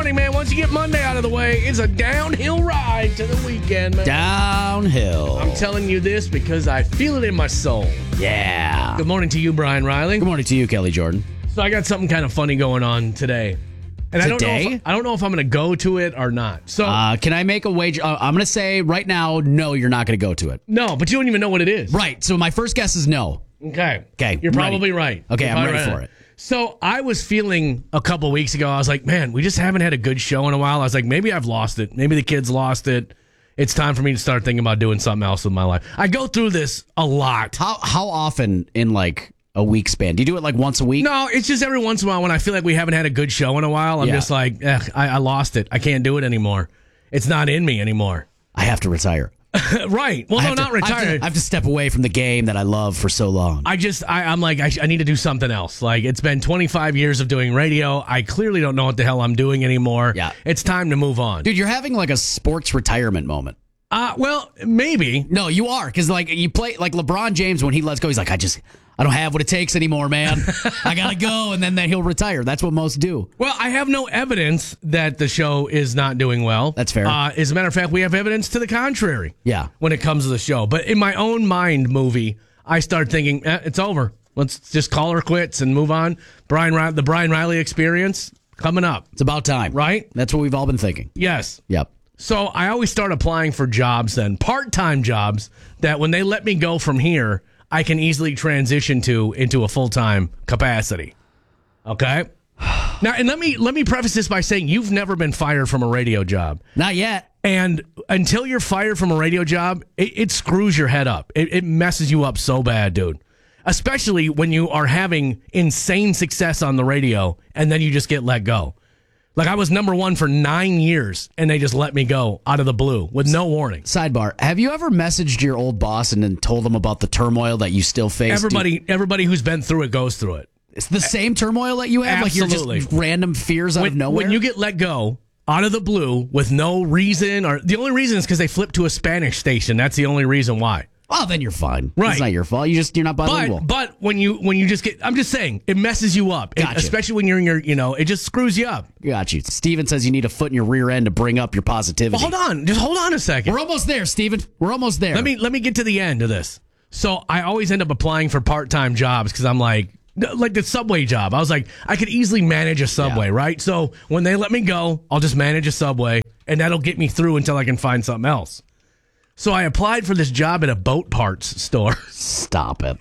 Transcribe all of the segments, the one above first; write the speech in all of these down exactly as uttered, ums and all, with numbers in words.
morning, man. Once you get Monday out of the way, it's a downhill ride to the weekend, man. Downhill. I'm telling you this because I feel it in my soul. Yeah. Good morning to you, Brian Riley. Good morning to you, Kelly Jordan. So I got something kind of funny going on today. And I don't know Today? if, I don't know if I'm going to go to it or not. So Uh, can I make a wager? Uh, I'm going to say right now, no, you're not going to go to it. no, but you don't even know what it is. Right. So my first guess is no. Okay. Okay, You're I'm probably ready. right. Okay, You're I'm probably ready right. for it. So I was feeling a couple weeks ago, I was like, man, we just haven't had a good show in a while. I was like, maybe I've lost it. Maybe the kids lost it. It's time for me to start thinking about doing something else with my life. I go through this a lot. How how often in like a week span? Do you do it like once a week? No, it's just every once in a while when I feel like we haven't had a good show in a while. I'm Yeah. just like, eh, I, I lost it. I can't do it anymore. It's not in me anymore. I have to retire. Right. Well, I no, have to- not I have, retired. to, I have to step away from the game that I love for so long. I just, I, I'm like, I, sh- I need to do something else. Like, it's been twenty-five years of doing radio. I clearly don't know what the hell I'm doing anymore. Yeah. It's time to move on. Dude, you're having like a sports retirement moment. Uh, well, maybe. No, you are, because like you play like LeBron James when he lets go, he's like, I just I don't have what it takes anymore, man. I gotta go, and then, then he'll retire. That's what most do. Well, I have no evidence that the show is not doing well. That's fair. Uh, as a matter of fact, we have evidence to the contrary. Yeah. When it comes to the show. But in my own mind movie, I start thinking, eh, it's over. Let's just call her quits and move on. Brian, Ri- the Brian Riley experience coming up. It's about time, Right? That's what we've all been thinking. Yes. Yep. So I always start applying for jobs then, part-time jobs, that when they let me go from here, I can easily transition to into a full-time capacity. Okay? Now, and let me let me preface this by saying you've never been fired from a radio job. Not yet. And until you're fired from a radio job, it, it screws your head up. It, it messes you up so bad, dude. Especially when you are having insane success on the radio and then you just get let go. Like, I was number one for nine years, and they just let me go out of the blue with no warning. Sidebar: have you ever messaged your old boss and then told them about the turmoil that you still face? Everybody, everybody who's been through it goes through it. It's the same turmoil that you have. Absolutely. Like you're just random fears out When, of nowhere. when you get let go out of the blue with no reason, or the only reason is because they flipped to a Spanish station. That's the only reason why. oh, then you're fine. Right. It's not your fault. You just you're not bilingual. But but when you when you just get, I'm just saying, it messes you up. It- Gotcha. especially when you're in your, you know, it just screws you up. Got you. Steven says you need a foot in your rear end to bring up your positivity. Well, hold on, just hold on a second. We're almost there, Steven. We're almost there. Let me let me get to the end of this. So I always end up applying for part-time jobs because I'm like, like the Subway job. I was like, I could easily manage a Subway, Yeah. right? So when they let me go, I'll just manage a Subway, and that'll get me through until I can find something else. So I applied for this job at a boat parts store, Stop it.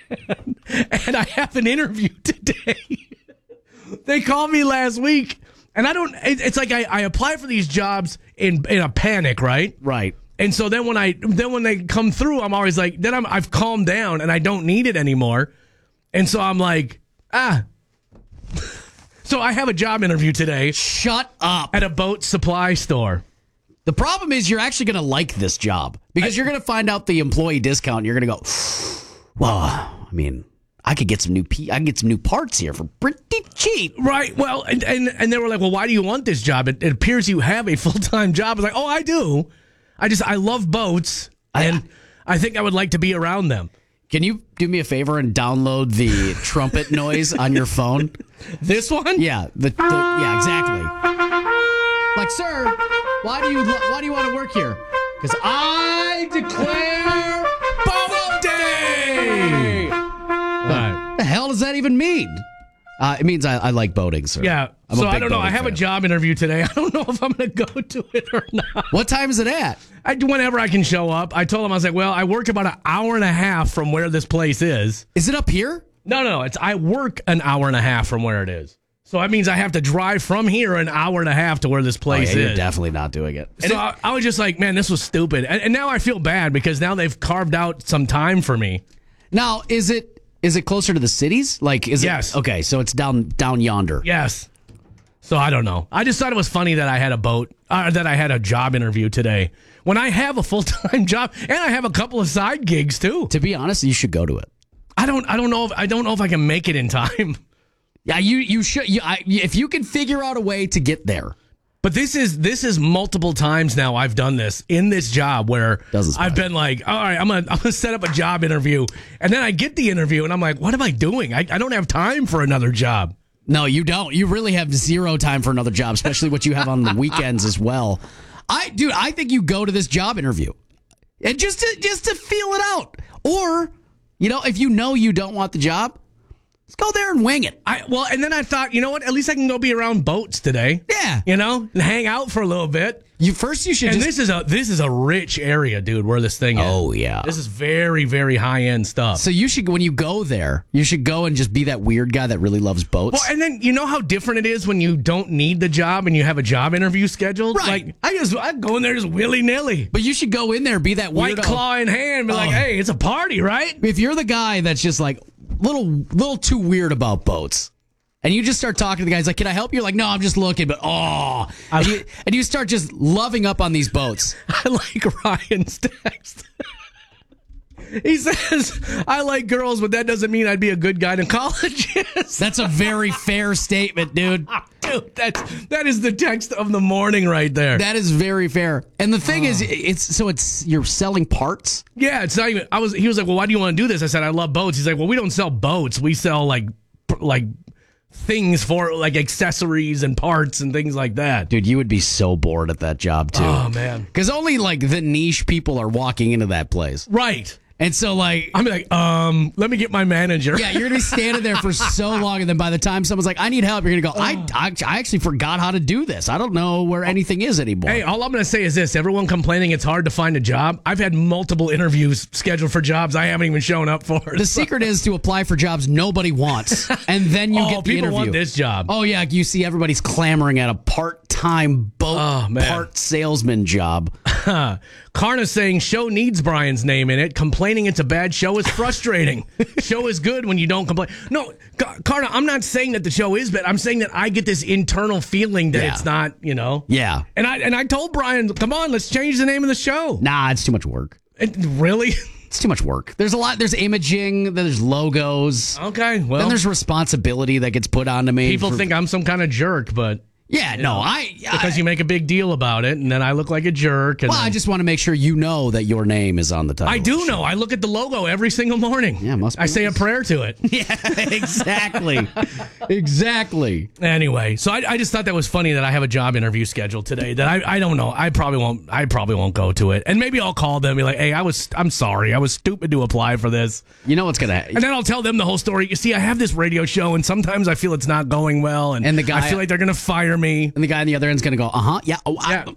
and I have an interview today. They called me last week, and I don't. it- It's like I, I apply for these jobs in in a panic, right? Right. And so then when I then when they come through, I'm always like, then I'm I've calmed down and I don't need it anymore. And so I'm like, ah. So I have a job interview today Shut up. at a boat supply store. The problem is you're actually going to like this job because you're going to find out the employee discount. And you're going to go, well, I mean, I could get some new p- I can get some new parts here for pretty cheap. Right. Well, and, and, and they were like, well, why do you want this job? It, it appears you have a full-time job. I was like, oh, I do. I just, I love boats. And I think I would like to be around them. Can you do me a favor and download the trumpet noise on your phone? This one? Yeah, the, the yeah, exactly. Like, sir, why do you why do you want to work here? Because I declare Boat Day! Right. what the hell does that even mean? Uh, it means I, I like boating, sir. Yeah. I'm a so I big don't know. I boating have a fan. job interview today. I don't know if I'm going to go to it or not. What time is it at? I do whenever I can show up. I told him, I was like, well, I work about an hour and a half from where this place is. Is it up here? No, no, it's I work an hour and a half from where it is. So that means I have to drive from here an hour and a half to where this place oh, yeah, is. You're definitely not doing it. So I, I was just like, man, this was stupid. And, and now I feel bad because now they've carved out some time for me. Now, is it is it closer to the cities? Like, is Yes. it okay? So it's down down yonder. Yes. So I don't know. I just thought it was funny that I had a boat, uh, that I had a job interview today when I have a full-time job and I have a couple of side gigs too. To be honest, you should go to it. I don't. I don't know. If, I don't know if I can make it in time. Yeah, you you should. You, I, if you can figure out a way to get there. But this is this is multiple times now I've done this in this job where Doesn't surprise I've been like, all right, I'm gonna I'm gonna set up a job interview, and then I get the interview, and I'm like, what am I doing? I, I don't have time for another job. No, you don't. You really have zero time for another job, especially what you have on the weekends as well. I, dude, I think you go to this job interview and just to, just to feel it out. Or, you know, if you know you don't want the job, let's go there and wing it. I well, and then I thought, you know what? At least I can go be around boats today. Yeah. You know, and hang out for a little bit. You first you should And just, this is a this is a rich area, dude, where this thing is. Oh, yeah. This is very, very high end stuff. So you should, when you go there, you should go and just be that weird guy that really loves boats. Well, and then you know how different it is when you don't need the job and you have a job interview scheduled? Right. Like, I just, I go in there just willy-nilly. But you should go in there, be that White weirdo. claw in hand, be like, Oh. hey, it's a party, right? If you're the guy that's just like little, little too weird about boats, and you just start talking to the guys like, can I help you? You're like, no, I'm just looking, but oh. And you, and you start just loving up on these boats. I like Ryan's text. He says, I like girls, but that doesn't mean I'd be a good gynecologist. That's a very fair statement, dude. Dude, that's, that is the text of the morning right there. That is very fair. And the thing is, it's so it's you're selling parts. Yeah, it's not even, I was, he was like, well, why do you want to do this? I said, I love boats. He's like, well, we don't sell boats. We sell like, like things for like accessories and parts and things like that. Dude, you would be so bored at that job, too. Oh, man. Because only like the niche people are walking into that place. Right. And so, like, I'm like, um, let me get my manager. yeah, you're going to be standing there for so long. And then by the time someone's like, I need help, you're going to go, I, I, I actually forgot how to do this. I don't know where anything is anymore. Hey, all I'm going to say is this. Everyone complaining it's hard to find a job. I've had multiple interviews scheduled for jobs I haven't even shown up for. The secret is to apply for jobs nobody wants. And then you oh, get the people interview. want this job. Oh, yeah. You see everybody's clamoring at a part-time boat Oh, man. part salesman job. Karna saying show needs Brian's name in it. Complaining it's a bad show is frustrating. Show is good when you don't complain. No, Ka- Karna, I'm not saying that the show is bad. I'm saying that I get this internal feeling that Yeah. it's not, you know. Yeah. And I and I told Brian, come on, let's change the name of the show. Nah, it's too much work. And really? It's too much work. There's a lot. There's imaging. There's logos. Okay, well, Then there's responsibility that gets put onto me. people for- think I'm some kind of jerk, but Yeah, no, I. because I, you make a big deal about it, and then I look like a jerk. And well, I then- just want to make sure you know that your name is on the title. I do know. I look at the logo every single morning. Yeah, must be I say a nice. prayer to it. Yeah, exactly. exactly. Anyway, so I, I just thought that was funny that I have a job interview scheduled today. That I, I don't know. I probably won't. I probably won't go to it. And maybe I'll call them and be like, "Hey, I was. I'm sorry. I was stupid to apply for this." You know what's gonna happen? And then I'll tell them the whole story. You see, I have this radio show, and sometimes I feel it's not going well, and, And the guy- I feel like they're gonna fire me. And the guy on the other end's gonna go, uh huh, yeah, oh, Yeah, I,